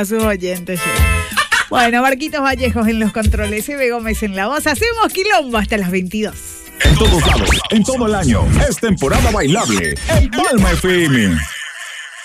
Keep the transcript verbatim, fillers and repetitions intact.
A sus oyentes ya. Bueno, Marquitos Vallejos en los controles, Eve Gómez en la voz. Hacemos quilombo hasta las veintidós. En todos lados, en todo el año, es temporada bailable en Palma F M.